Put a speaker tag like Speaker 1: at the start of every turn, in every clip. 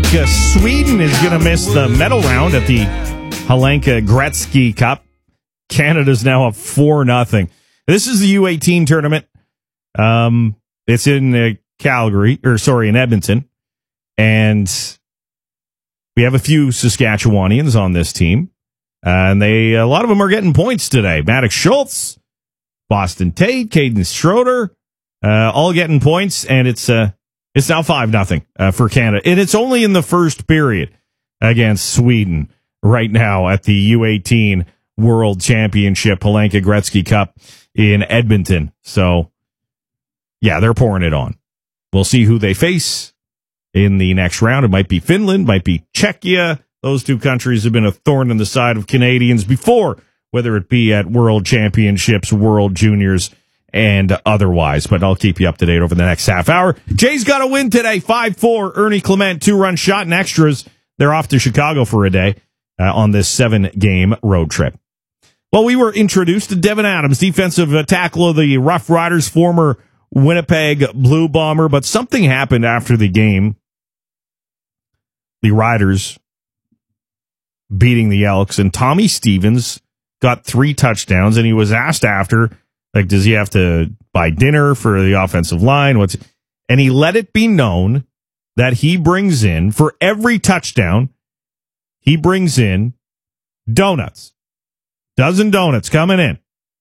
Speaker 1: like Sweden is going to miss the medal round at the Helenka Gretzky Cup. Canada's now up 4-0. This is the U18 tournament. It's in in Edmonton. And we have a few Saskatchewanians on this team. And a lot of them are getting points today. Maddox Schultz, Boston Tate, Caden Schroeder, all getting points. And it's now 5-0 for Canada. And it's only in the first period against Sweden right now at the U18 World Championship Helenka Gretzky Cup in Edmonton. So, yeah, they're pouring it on. We'll see who they face in the next round. It might be Finland, might be Czechia. Those two countries have been a thorn in the side of Canadians before, whether it be at World Championships, World Juniors, and otherwise. But I'll keep you up to date over the next half hour. Jay's got a win today, 5-4. Ernie Clement, 2-run shot and extras. They're off to Chicago for a day on this 7-game road trip. Well, we were introduced to Devin Adams, defensive tackle of the Rough Riders, former Winnipeg Blue Bomber, but something happened after the game. The Riders beating the Elks, and Tommy Stevens got 3 touchdowns, and he was asked after, like, does he have to buy dinner for the offensive line? And he let it be known that he brings in, for every touchdown, he brings in donuts. Dozen donuts coming in.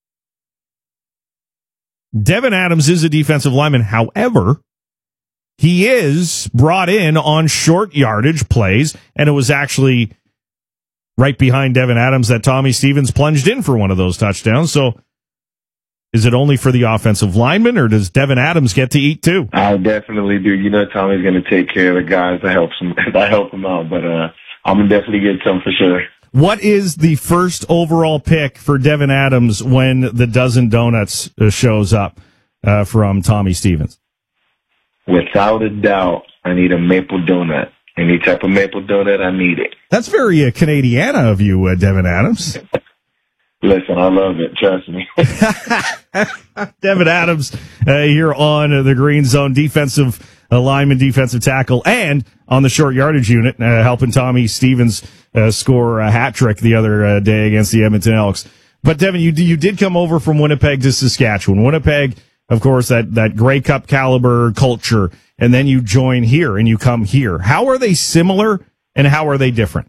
Speaker 1: Devin Adams is a defensive lineman. However, he is brought in on short yardage plays, and it was actually right behind Devin Adams that Tommy Stevens plunged in for one of those touchdowns. So is it only for the offensive lineman, or does Devin Adams get to eat too?
Speaker 2: I definitely do. You know, Tommy's going to take care of the guys that help him out, but I'm going to definitely get some for sure.
Speaker 1: What is the first overall pick for Devin Adams when the dozen donuts shows up from Tommy Stevens?
Speaker 2: Without a doubt, I need a maple donut. Any type of maple donut, I need it.
Speaker 1: That's very Canadiana of you, Devin Adams.
Speaker 2: Listen, I love it. Trust me.
Speaker 1: Devin Adams here on the Green Zone, defensive lineman, defensive tackle, and on the short yardage unit, helping Tommy Stevens score a hat trick the other day against the Edmonton Elks. But Devin, you did come over from Winnipeg to Saskatchewan. Winnipeg, of course, that Grey Cup caliber culture, and then you join here and you come here. How are they similar and how are they different?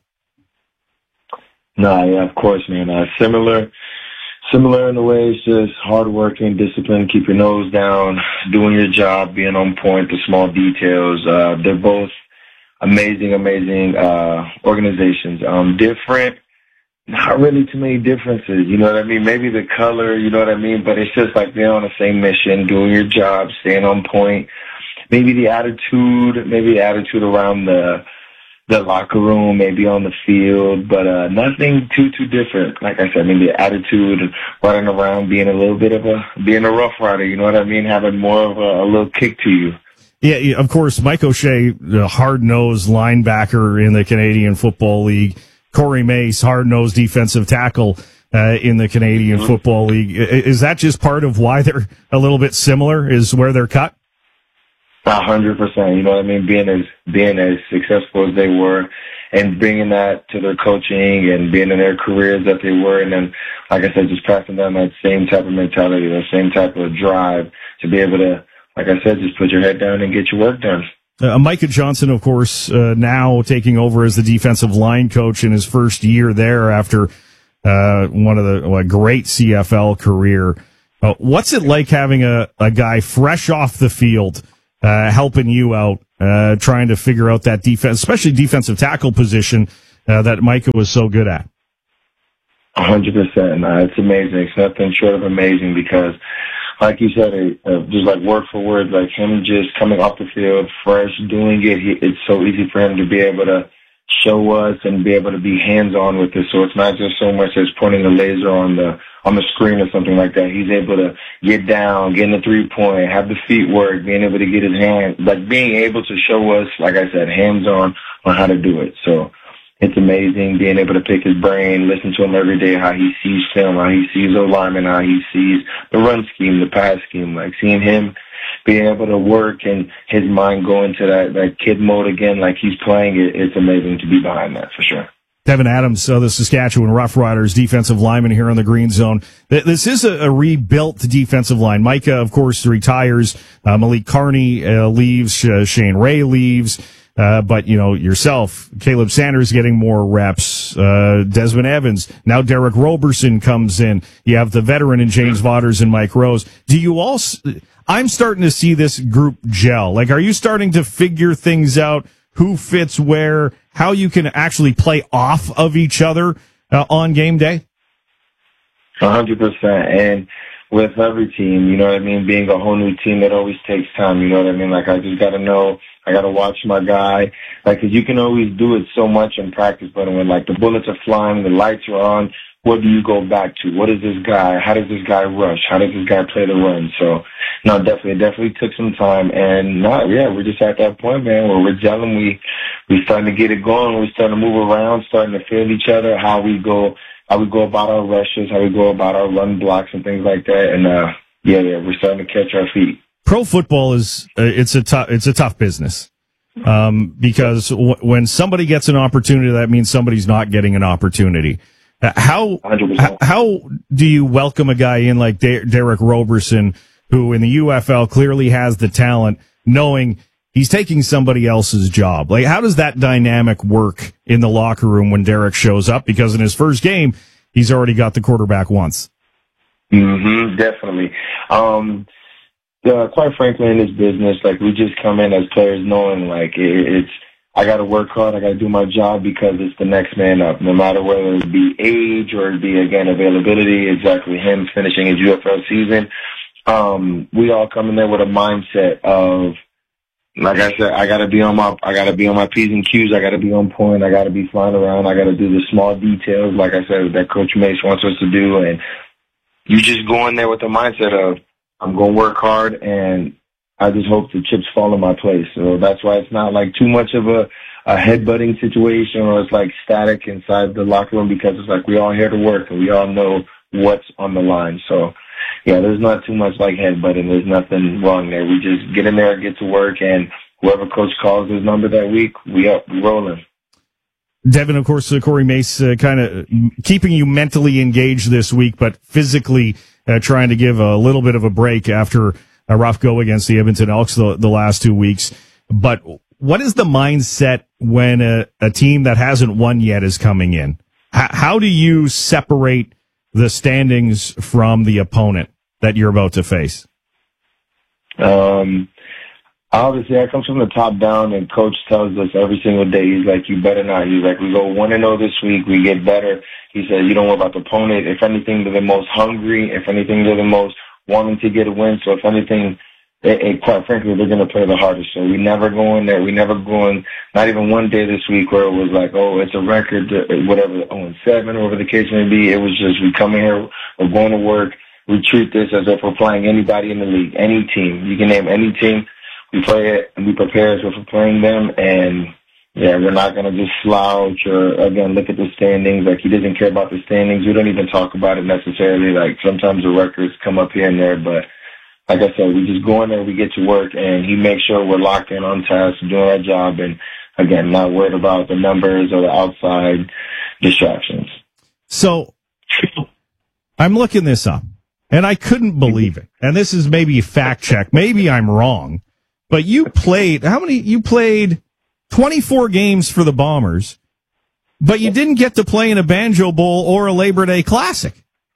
Speaker 2: No, yeah, of course, man. Similar in the way it's just hardworking, discipline, keep your nose down, doing your job, being on point, the small details. They're both amazing organizations. Different, not really too many differences, you know what I mean? Maybe the color, you know what I mean? But it's just like they're on the same mission, doing your job, staying on point. Maybe the attitude around the locker room, maybe on the field, but nothing too different. Like I said, I mean, the attitude, running around, being a Rough Rider, you know what I mean? Having more of a little kick to you.
Speaker 1: Yeah, of course, Mike O'Shea, the hard-nosed linebacker in the Canadian Football League. Corey Mace, hard-nosed defensive tackle in the Canadian Football League. Is that just part of why they're a little bit similar, is where they're cut?
Speaker 2: 100%. You know what I mean? Being as successful as they were and bringing that to their coaching and being in their careers that they were. And then, like I said, just passing down that same type of mentality, that same type of drive to be able to, like I said, just put your head down and get your work done.
Speaker 1: Micah Johnson, of course, now taking over as the defensive line coach in his first year there after one of the great CFL career. What's it like having a guy fresh off the field helping you out, trying to figure out that defense, especially defensive tackle position that Micah was so good at?
Speaker 2: 100%. It's amazing. It's nothing short of amazing because, like you said, just like word for word, like him just coming off the field, fresh, doing it, it's so easy for him to be able to show us and be able to be hands-on with it. So it's not just so much as pointing a laser on the screen or something like that. He's able to get down, get in the 3-point, have the feet work, being able to get his hand, like being able to show us, like I said, hands-on on how to do it. So it's amazing being able to pick his brain, listen to him every day, how he sees film, how he sees O-linemen, how he sees the run scheme, the pass scheme, like seeing him being able to work and his mind go into that kid mode again, like he's playing it, it's amazing to be behind that for sure.
Speaker 1: Devin Adams, the Saskatchewan Roughriders defensive lineman here on the Green Zone. This is a rebuilt defensive line. Micah, of course, retires. Malik Carney leaves. Shane Ray leaves. But, yourself, Caleb Sanders getting more reps. Desmond Evans. Now Derek Roberson comes in. You have the veteran in James Vaughters and Mike Rose. I'm starting to see this group gel. Like, are you starting to figure things out? Who fits where, how you can actually play off of each other on game day?
Speaker 2: 100%. And with every team, you know what I mean, being a whole new team, it always takes time, you know what I mean? Like, I just got to know, I got to watch my guy. Like, 'cause you can always do it so much in practice, but when, like, the bullets are flying, the lights are on, what do you go back to? What is this guy? How does this guy rush? How does this guy play the run? So, no, definitely took some time. And, we're just at that point, man, where we're gelling. We starting to get it going. We're starting to move around, starting to feel each other, how we go about our rushes, how we go about our run blocks and things like that. And, we're starting to catch our feet.
Speaker 1: Pro football is, it's a tough business. Because when somebody gets an opportunity, that means somebody's not getting an opportunity. How do you welcome a guy in like Derek Roberson, who in the UFL clearly has the talent, knowing he's taking somebody else's job? Like, how does that dynamic work in the locker room when Derek shows up? Because in his first game, he's already got the quarterback once.
Speaker 2: Definitely. Quite frankly, in this business, like, we just come in as players knowing, like, I got to work hard. I got to do my job because it's the next man up, no matter whether it be age or it be, again, availability, exactly him finishing his UFL season. We all come in there with a mindset of, like I said, I got to be on my P's and Q's. I got to be on point. I got to be flying around. I got to do the small details, like I said, that Coach Mace wants us to do. And you just go in there with the mindset of, I'm going to work hard, and I just hope the chips fall in my place. So that's why it's not like too much of a headbutting situation, or it's like static inside the locker room, because it's like we all here to work and we all know what's on the line. So, there's not too much like headbutting. There's nothing wrong there. We just get in there, get to work, and whoever coach calls his number that week, we rolling.
Speaker 1: Devin, of course, Corey Mace kind of keeping you mentally engaged this week, but physically trying to give a little bit of a break after a rough go against the Edmonton Elks the last 2 weeks. But what is the mindset when a team that hasn't won yet is coming in? How do you separate the standings from the opponent that you're about to face?
Speaker 2: Obviously, that comes from the top down, and Coach tells us every single day, he's like, you better not. He's like, we go 1-0 this week, we get better. He said, you don't worry about the opponent. If anything, they're the most hungry. If anything, they're the most wanting to get a win. So if anything, quite frankly, they're going to play the hardest. So we never go in there. We never go in, not even one day this week where it was like, oh, it's a record, whatever, 0-7, whatever the case may be. It was just, we come in here, we're going to work. We treat this as if we're playing anybody in the league, any team. You can name any team. We play it and we prepare as if we're playing them. And we're not going to just slouch or, again, look at the standings. Like, he doesn't care about the standings. We don't even talk about it necessarily. Like, sometimes the records come up here and there, but like I said, we just go in there, we get to work, and he makes sure we're locked in on task, doing our job, and, again, not worried about the numbers or the outside distractions.
Speaker 1: So, I'm looking this up, and I couldn't believe it. And this is maybe a fact check. Maybe I'm wrong. But you played 24 games for the Bombers, but you didn't get to play in a Banjo Bowl or a Labor Day Classic.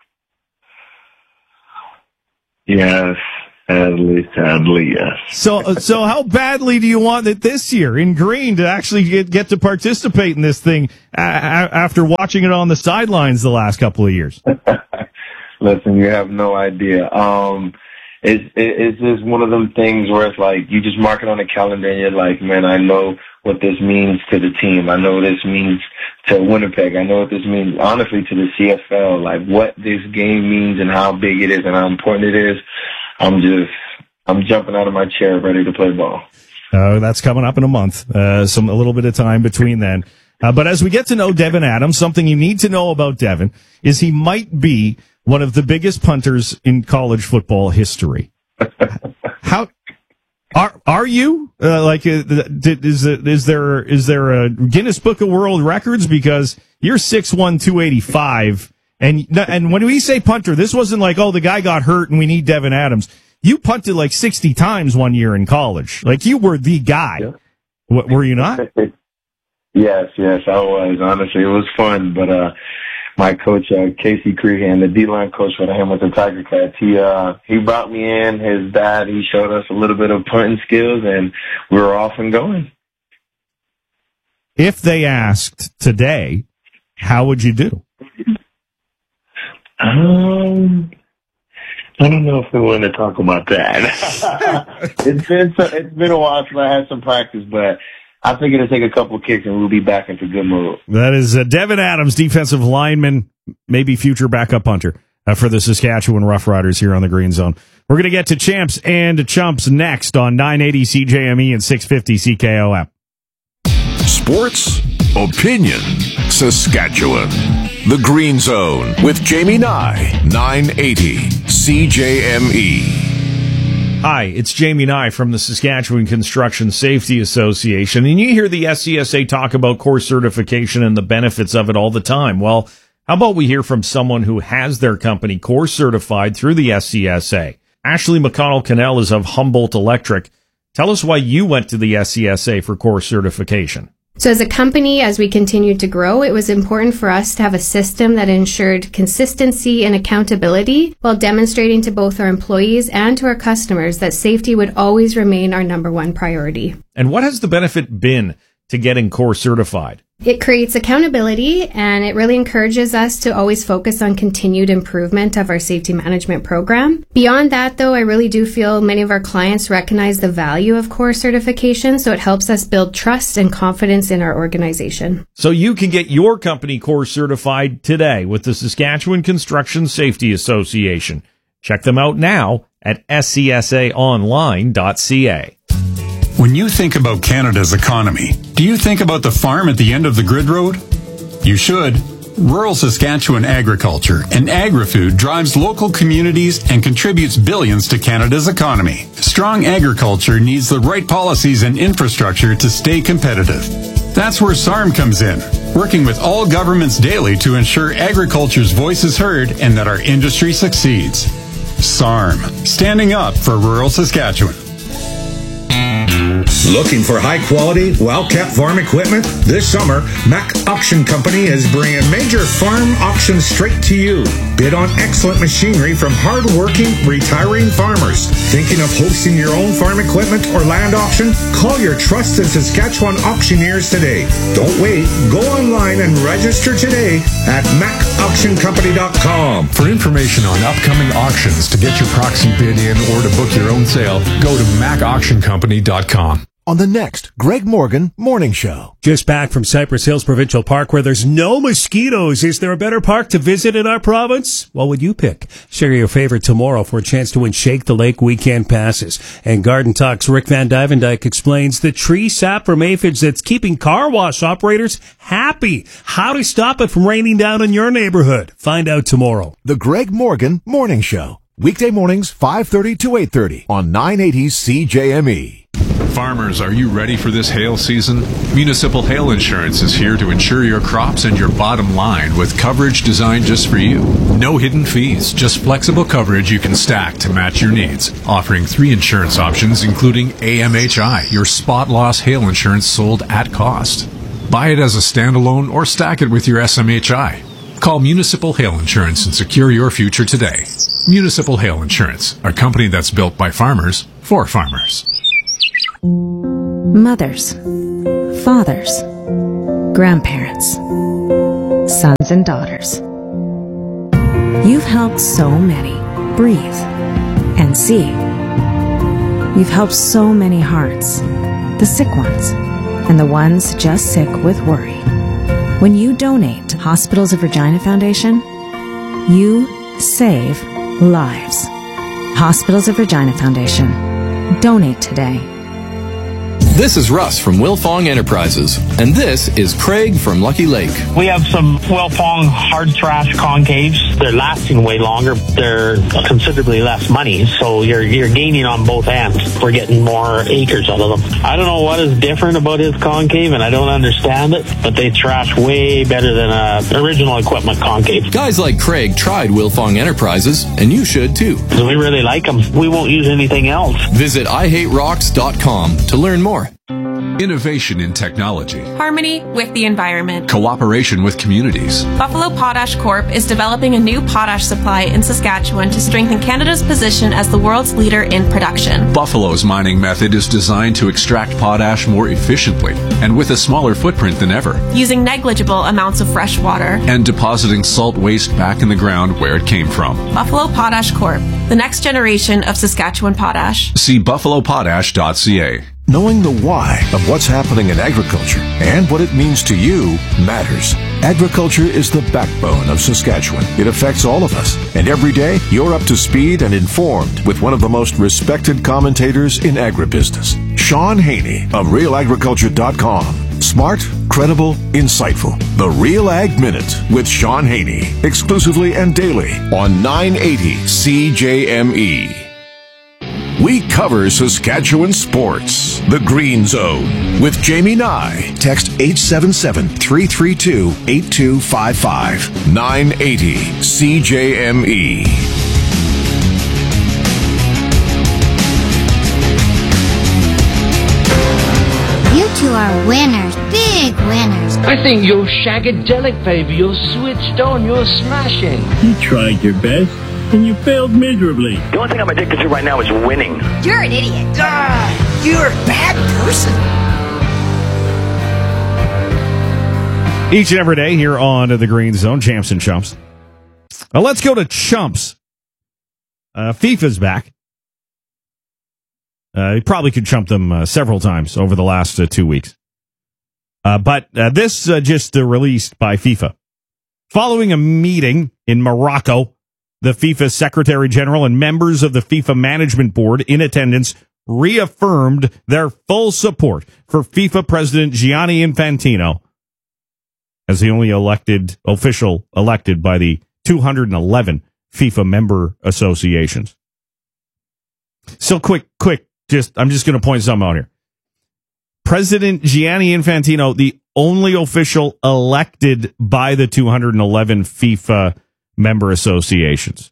Speaker 2: Yes, sadly, yes.
Speaker 1: So how badly do you want it this year in green to actually get to participate in this thing after watching it on the sidelines the last couple of years?
Speaker 2: Listen, you have no idea. It's just one of them things where it's like you just mark it on the calendar and you're like, man, I know what this means to the team. I know what this means to Winnipeg. I know what this means, honestly, to the CFL. Like, what this game means and how big it is and how important it is. I'm jumping out of my chair ready to play ball.
Speaker 1: That's coming up in a month. A little bit of time between then. But as we get to know Devin Adams, something you need to know about Devin is he might be one of the biggest punters in college football history. Are you is there a Guinness Book of World Records, because you're 6'1", 285, and when we say punter, this wasn't like, oh, the guy got hurt and we need Devin Adams. You punted like 60 times one year in college. Like, you were the guy. Yeah. Were you not?
Speaker 2: Yes, I was. Honestly, it was fun, but my coach, Casey Crehan, the D-line coach for the Hamilton Tiger Cats, he brought me in. His dad, he showed us a little bit of punting skills, and we were off and going.
Speaker 1: If they asked today, how would you do?
Speaker 2: I don't know if we want to talk about that. It's been a while since I had some practice, but I think it'll take a couple of kicks and we'll be back into good mood.
Speaker 1: That is Devin Adams, defensive lineman, maybe future backup punter for the Saskatchewan Roughriders here on the Green Zone. We're going to get to Champs and Chumps next on 980 CJME and 650 CKOM.
Speaker 3: Sports, opinion, Saskatchewan. The Green Zone with Jamie Nye, 980 CJME.
Speaker 1: Hi, it's Jamie Nye from the Saskatchewan Construction Safety Association, and you hear the SCSA talk about course certification and the benefits of it all the time. Well, how about we hear from someone who has their company course certified through the SCSA? Ashley McConnell-Cannell is of Humboldt Electric. Tell us why you went to the SCSA for course certification.
Speaker 4: So as a company, as we continued to grow, it was important for us to have a system that ensured consistency and accountability while demonstrating to both our employees and to our customers that safety would always remain our number one priority.
Speaker 1: And what has the benefit been to getting course certified?
Speaker 4: It creates accountability, and it really encourages us to always focus on continued improvement of our safety management program. Beyond that, though, I really do feel many of our clients recognize the value of course certification, so it helps us build trust and confidence in our organization.
Speaker 1: So you can get your company course certified today with the Saskatchewan Construction Safety Association. Check them out now at scsaonline.ca.
Speaker 5: When you think about Canada's economy, do you think about the farm at the end of the grid road? You should. Rural Saskatchewan agriculture and agri-food drives local communities and contributes billions to Canada's economy. Strong agriculture needs the right policies and infrastructure to stay competitive. That's where SARM comes in, working with all governments daily to ensure agriculture's voice is heard and that our industry succeeds. SARM, standing up for rural Saskatchewan.
Speaker 6: Looking for high-quality, well-kept farm equipment? This summer, Mac Auction Company is bringing major farm auctions straight to you. Bid on excellent machinery from hard-working, retiring farmers. Thinking of hosting your own farm equipment or land auction? Call your trusted Saskatchewan auctioneers today. Don't wait. Go online and register today at macauctioncompany.com.
Speaker 7: For information on upcoming auctions, to get your proxy bid in, or to book your own sale, go to macauctioncompany.com.
Speaker 8: On the next Greg Morgan Morning Show.
Speaker 9: Just back from Cypress Hills Provincial Park, where there's no mosquitoes. Is there a better park to visit in our province? What would you pick? Share your favorite tomorrow for a chance to win Shake the Lake weekend passes. And Garden Talk's Rick Van Dyke explains the tree sap from aphids that's keeping car wash operators happy. How to stop it from raining down in your neighborhood. Find out tomorrow.
Speaker 8: The Greg Morgan Morning Show. Weekday mornings, 5:30 to 8:30 on 980 CJME.
Speaker 7: Farmers, are you ready for this hail season? Municipal Hail Insurance is here to insure your crops and your bottom line with coverage designed just for you. No hidden fees, just flexible coverage you can stack to match your needs. Offering 3 insurance options, including AMHI, your spot loss hail insurance sold at cost. Buy it as a standalone or stack it with your SMHI. Call Municipal Hail Insurance and secure your future today. Municipal Hail Insurance, a company that's built by farmers for farmers.
Speaker 10: Mothers, fathers, grandparents, sons and daughters. You've helped so many breathe and see. You've helped so many hearts, the sick ones and the ones just sick with worry. When you donate to Hospitals of Regina Foundation, you save lives. Hospitals of Regina Foundation. Donate today.
Speaker 11: This is Russ from Wilfong Enterprises, and this is Craig from Lucky Lake.
Speaker 12: We have some Wilfong hard trash concaves. They're lasting way longer. They're considerably less money, so you're gaining on both ends. We're getting more acres out of them. I don't know what is different about his concave, and I don't understand it, but they trash way better than original equipment concave.
Speaker 11: Guys like Craig tried Wilfong Enterprises, and you should too.
Speaker 12: We really like them. We won't use anything else.
Speaker 11: Visit IHateRocks.com to learn more.
Speaker 7: Innovation in technology.
Speaker 13: Harmony with the environment.
Speaker 7: Cooperation with communities.
Speaker 13: Buffalo Potash Corp is developing a new potash supply in Saskatchewan to strengthen Canada's position as the world's leader in production.
Speaker 7: Buffalo's mining method is designed to extract potash more efficiently and with a smaller footprint than ever.
Speaker 13: Using negligible amounts of fresh water.
Speaker 7: And depositing salt waste back in the ground where it came from.
Speaker 13: Buffalo Potash Corp, the next generation of Saskatchewan potash.
Speaker 7: See buffalopotash.ca.
Speaker 8: Knowing the why of what's happening in agriculture and what it means to you matters. Agriculture is the backbone of Saskatchewan. It affects all of us. And every day, you're up to speed and informed with one of the most respected commentators in agribusiness, Sean Haney of RealAgriculture.com. Smart, credible, insightful. The Real Ag Minute with Sean Haney. Exclusively and daily on 980 CJME. We cover Saskatchewan sports. The Green Zone with Jamie Nye. Text 877-332-8255. 980 CJME.
Speaker 14: You two are winners, big winners.
Speaker 15: I think you're shagadelic, baby. You're switched on. You're smashing.
Speaker 16: You tried your best, and you failed miserably.
Speaker 17: The only thing I'm addicted to right now is winning.
Speaker 18: You're an idiot. You're a bad person.
Speaker 1: Each and every day here on the Green Zone, Champs and Chumps. Let's go to Chumps. FIFA's back. He probably could chump them several times over the last 2 weeks. But this just released by FIFA. Following a meeting in Morocco, the FIFA Secretary General and members of the FIFA Management Board in attendance reaffirmed their full support for FIFA President Gianni Infantino as the only official elected by the 211 FIFA member associations. So quick, I'm just going to point something out here. President Gianni Infantino, the only official elected by the 211 FIFA member associations.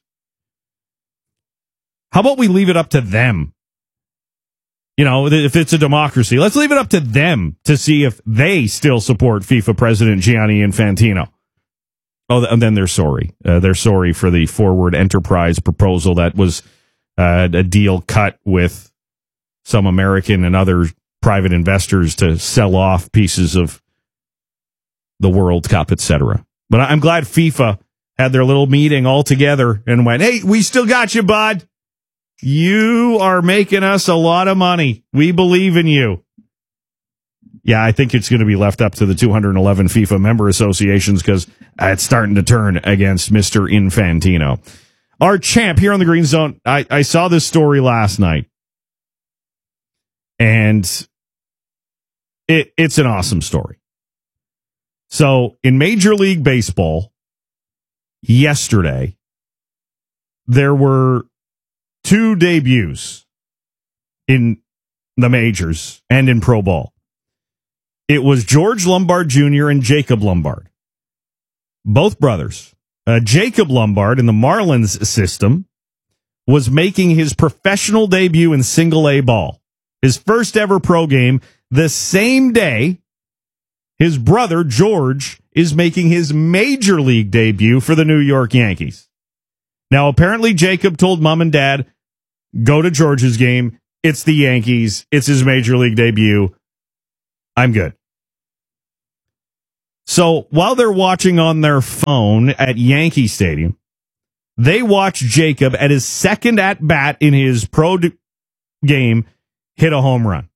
Speaker 1: How about we leave it up to them? You know, if it's a democracy, let's leave it up to them to see if they still support FIFA President Gianni Infantino. Oh, and then they're sorry. They're sorry for the Forward Enterprise proposal that was a deal cut with some American and other private investors to sell off pieces of the World Cup, etc. But I'm glad FIFA had their little meeting all together and went, hey, we still got you, bud. You are making us a lot of money. We believe in you. Yeah, I think it's going to be left up to the 211 FIFA member associations because it's starting to turn against Mr. Infantino. Our champ here on the Green Zone, I saw this story last night. And it's an awesome story. So in Major League Baseball, yesterday, there were 2 debuts in the majors and in pro ball. It was George Lombard Jr. and Jacob Lombard, both brothers. Jacob Lombard in the Marlins system was making his professional debut in single-A ball, his first ever pro game. The same day, his brother George is making his major league debut for the New York Yankees. Now, apparently Jacob told mom and dad, go to George's game. It's the Yankees. It's his major league debut. I'm good. So while they're watching on their phone at Yankee Stadium, they watch Jacob at his second at-bat in his pro game hit a home run.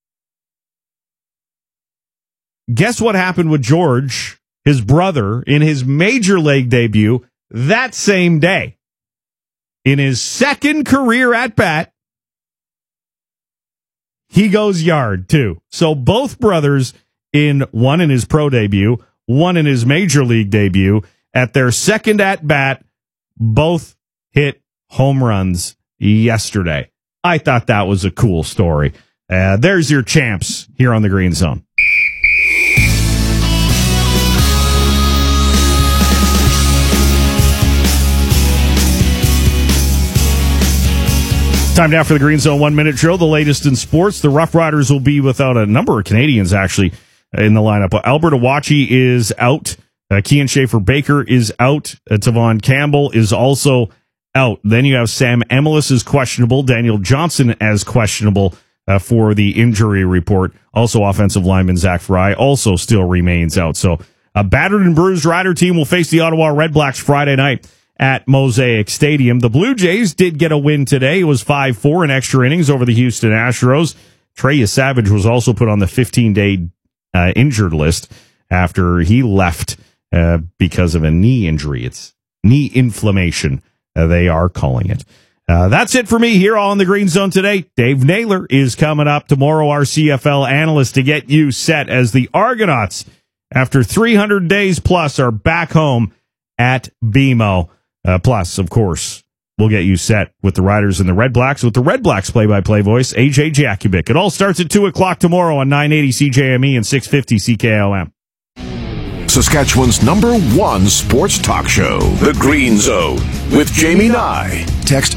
Speaker 1: Guess what happened with George, his brother, in his major league debut that same day? In his second career at-bat, he goes yard too. So both brothers, one in his pro debut, one in his major league debut, at their second at bat, both hit home runs yesterday. I thought that was a cool story. There's your champs here on the Green Zone. Time now for the Green Zone 1 Minute Drill, the latest in sports. The Rough Riders will be without a number of Canadians, actually, in the lineup. Albert Awachi is out. Kian Schaefer-Baker is out. Tavon Campbell is also out. Then you have Sam Emilus is questionable. Daniel Johnson as questionable for the injury report. Also, offensive lineman Zach Fry also still remains out. So a battered and bruised Rider team will face the Ottawa Redblacks Friday night at Mosaic Stadium. The Blue Jays did get a win today. It was 5-4 in extra innings over the Houston Astros. Trey Savage was also put on the 15-day injured list after he left because of a knee injury. It's knee inflammation, they are calling it. That's it for me here on the Green Zone today. Dave Naylor is coming up tomorrow, our CFL analyst, to get you set as the Argonauts, after 300 days plus, are back home at BMO. Plus, of course, we'll get you set with the Riders and the Redblacks with the Redblacks play-by-play voice, AJ Jakubic. It all starts at 2 o'clock tomorrow on 980 CJME and 650 CKOM.
Speaker 3: Saskatchewan's #1 sports talk show, The Green Zone, with Jamie Nye. Text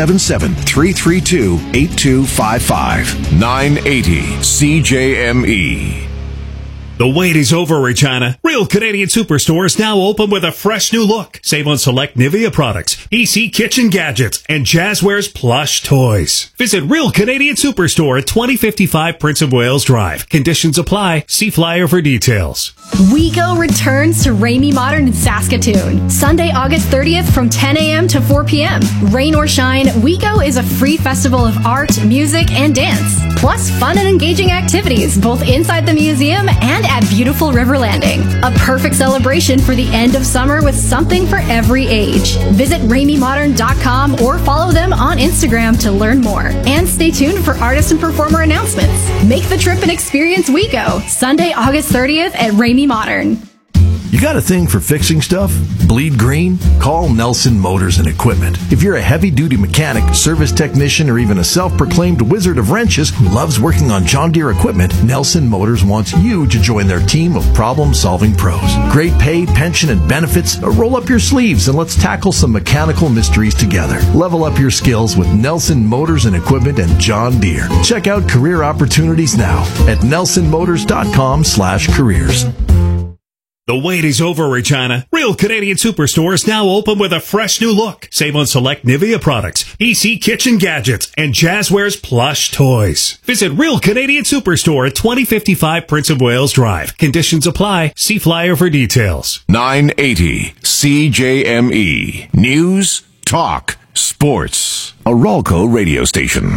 Speaker 3: 877-332-8255. 980 CJME.
Speaker 9: The wait is over, Regina. Real Canadian Superstore is now open with a fresh new look. Save on select Nivea products, EC kitchen gadgets, and Jazzwares plush toys. Visit Real Canadian Superstore at 2055 Prince of Wales Drive. Conditions apply. See flyer for details.
Speaker 19: WeGo returns to Ramey Modern in Saskatoon. Sunday, August 30th from 10 a.m. to 4 p.m. Rain or shine, WeGo is a free festival of art, music, and dance. Plus fun and engaging activities both inside the museum and at beautiful River Landing. A perfect celebration for the end of summer with something for every age. Visit RameyModern.com or follow them on Instagram to learn more. And stay tuned for artist and performer announcements. Make the trip and experience WeGo. Sunday, August 30th at Ramey Modern.
Speaker 8: You got a thing for fixing stuff? Bleed green? Call Nelson Motors and Equipment. If you're a heavy-duty mechanic, service technician, or even a self-proclaimed wizard of wrenches who loves working on John Deere equipment, Nelson Motors wants you to join their team of problem-solving pros. Great pay, pension, and benefits. Roll up your sleeves and let's tackle some mechanical mysteries together. Level up your skills with Nelson Motors and Equipment and John Deere. Check out career opportunities now at nelsonmotors.com/careers.
Speaker 9: The wait is over, Regina. Real Canadian Superstore is now open with a fresh new look. Save on select Nivea products, EC kitchen gadgets, and Jazzwares plush toys. Visit Real Canadian Superstore at 2055 Prince of Wales Drive. Conditions apply. See flyer for details.
Speaker 3: 980 CJME. News, talk, sports. A Ralco radio station.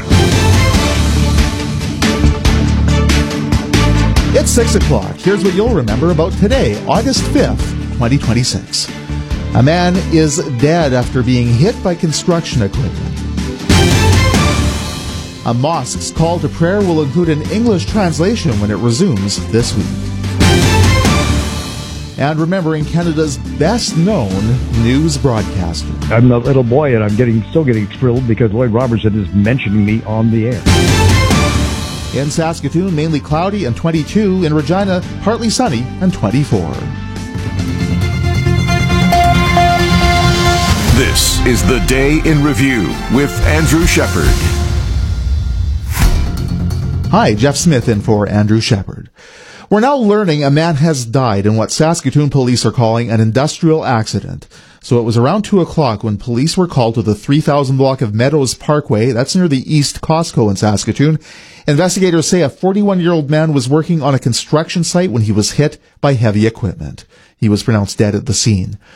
Speaker 20: It's 6 o'clock. Here's what you'll remember about today, August 5th, 2026. A man is dead after being hit by construction equipment. A mosque's call to prayer will include an English translation when it resumes this week. And remembering Canada's best-known news broadcaster.
Speaker 21: I'm a little boy, and I'm still getting thrilled because Lloyd Robertson is mentioning me on the air.
Speaker 20: In Saskatoon, mainly cloudy and 22. In Regina, partly sunny and 24.
Speaker 3: This is the Day in Review with Andrew Shepard.
Speaker 20: Hi, Jeff Smith in for Andrew Shepard. We're now learning a man has died in what Saskatoon police are calling an industrial accident. So it was around 2 o'clock when police were called to the 3000 block of Meadows Parkway. That's near the East Costco in Saskatoon. Investigators say a 41-year-old man was working on a construction site when he was hit by heavy equipment. He was pronounced dead at the scene.